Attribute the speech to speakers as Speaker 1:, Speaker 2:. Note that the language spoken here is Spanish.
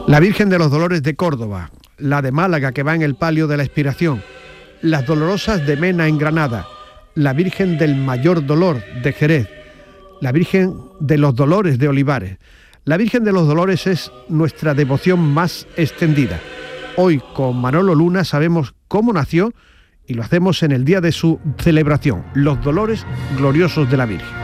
Speaker 1: La Virgen de los Dolores de Córdoba, la de Málaga que va en el Palio de la Expiración, las Dolorosas de Mena en Granada, la Virgen del Mayor Dolor de Jerez, la Virgen de los Dolores de Olivares. La Virgen de los Dolores es nuestra devoción más extendida. Hoy con Manolo Luna sabemos cómo nació y lo hacemos en el día de su celebración, los Dolores Gloriosos de la Virgen.